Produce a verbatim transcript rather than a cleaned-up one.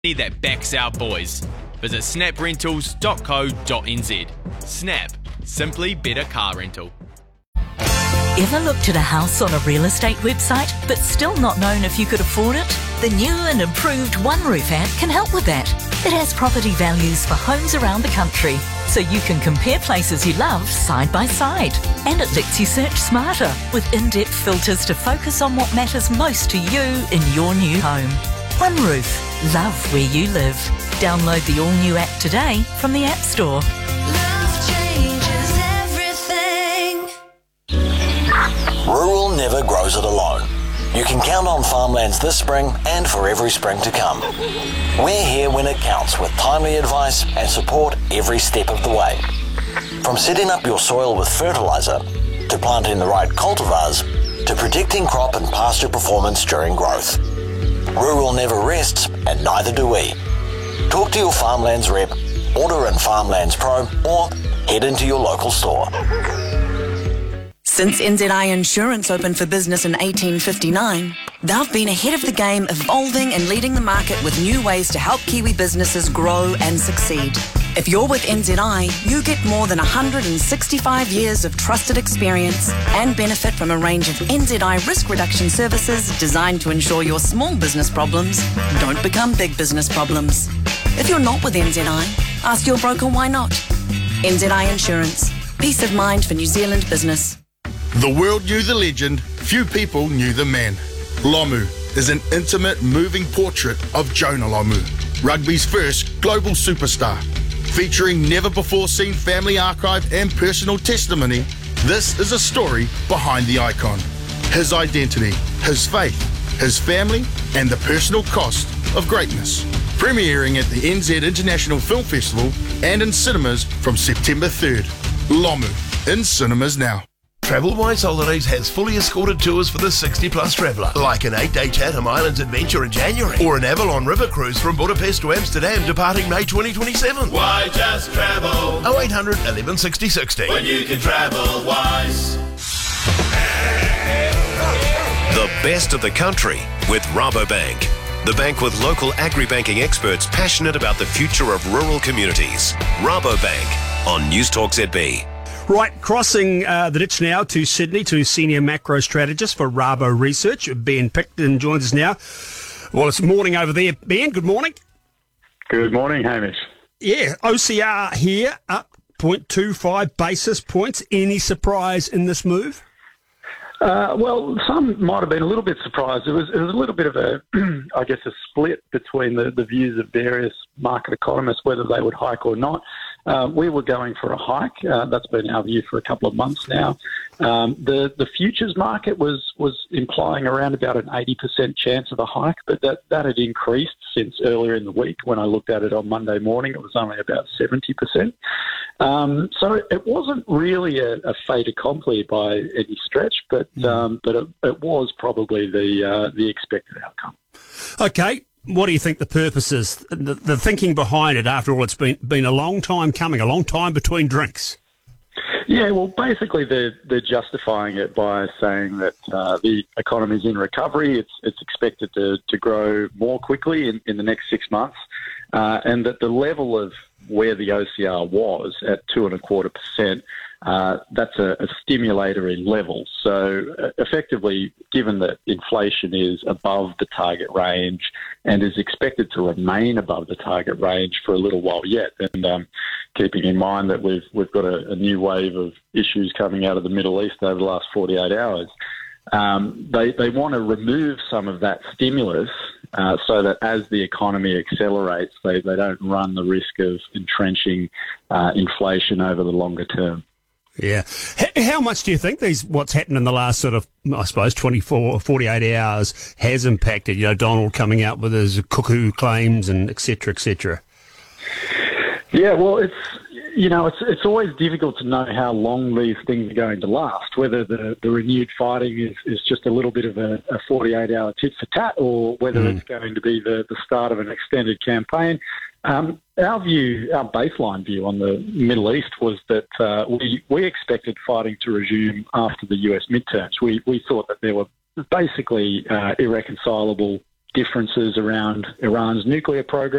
that backs our boys. Visit snap rentals dot co dot n z. Snap, simply better car rental. Ever looked at a house on a real estate website but still not known if you could afford it? The new and improved OneRoof app can help with that. It has property values for homes around the country, so you can compare places you love side by side. And it lets you search smarter with in-depth filters to focus on what matters most to you in your new home. OneRoof. Love where you live. Download the all-new app today from the App Store. Love changes everything. Rural never grows it alone. You can count on Farmlands this spring and for every spring to come. We're here when it counts with timely advice and support every step of the way. From setting up your soil with fertiliser, to planting the right cultivars, to predicting crop and pasture performance during growth. Rural never rests, and neither do we. Talk to your Farmlands rep, order in Farmlands Pro, or head into your local store. Since N Z I Insurance opened for business in eighteen fifty-nine, they've been ahead of the game, evolving and leading the market with new ways to help Kiwi businesses grow and succeed. If you're with N Z I, you get more than one hundred sixty-five years of trusted experience and benefit from a range of N Z I risk reduction services designed to ensure your small business problems don't become big business problems. If you're not with N Z I, ask your broker why not. N Z I Insurance. Peace of mind for New Zealand business. The world knew the legend, few people knew the man. Lomu is an intimate, moving portrait of Jonah Lomu, rugby's first global superstar. Featuring never-before-seen family archive and personal testimony, this is a story behind the icon. His identity, his faith, his family, and the personal cost of greatness. Premiering at the N Z International Film Festival and in cinemas from September third. Lomu, in cinemas now. TravelWise Holidays has fully escorted tours for the sixty plus traveller, like an eight-day Chatham Islands adventure in January, or an Avalon River cruise from Budapest to Amsterdam departing May twenty twenty-seven. Why just travel? oh eight hundred, eleven sixty, sixty. When you can travel wise. The best of the country with Rabobank. The bank with local agri-banking experts passionate about the future of rural communities. Rabobank on Newstalk Z B. Right, crossing uh, the ditch now to Sydney to Senior Macro Strategist for Rabo Research, Ben Picton joins us now. Well, it's morning over there. Ben, good morning. Good morning, Hamish. Yeah, O C R here, up zero point two five basis points. Any surprise in this move? Uh, well, some might have been a little bit surprised. It was, it was a little bit of a, I guess, a split between the, the views of various market economists, whether they would hike or not. Uh, we were going for a hike. Uh, that's been our view for a couple of months now. Um, the the futures market was was implying around about an eighty percent chance of a hike, but that, that had increased since earlier in the week. When I looked at it on Monday morning, it was only about seventy percent. Um, so it wasn't really a, a fait accompli by any stretch, but um, but it, it was probably the uh, the expected outcome. Okay. What do you think the purpose is, the, the thinking behind it? After all, it's been been a long time coming, a long time between drinks. Yeah, well, basically they're, they're justifying it by saying that uh, the economy's in recovery. It's it's expected to, to grow more quickly in, in the next six months, uh, and that the level of where the O C R was at two and a quarter percent, uh, that's a, a stimulator in levels. So uh, effectively, given that inflation is above the target range and is expected to remain above the target range for a little while yet, and um, keeping in mind that we've we've got a, a new wave of issues coming out of the Middle East over the last forty-eight hours, um, they they want to remove some of that stimulus. Uh, so that as the economy accelerates, they, they don't run the risk of entrenching uh, inflation over the longer term. Yeah. H- how much do you think these what's happened in the last sort of, I suppose, twenty-four, forty-eight hours has impacted? You know, Donald coming out with his cuckoo claims and et cetera, et cetera. Yeah, well, it's, you know, it's it's always difficult to know how long these things are going to last, whether the, the renewed fighting is, is just a little bit of a, a forty-eight hour tit for tat, or whether mm. it's going to be the, the start of an extended campaign. Um, our view, our baseline view on the Middle East was that uh, we, we expected fighting to resume after the U S midterms. We, we thought that there were basically uh, irreconcilable differences around Iran's nuclear program.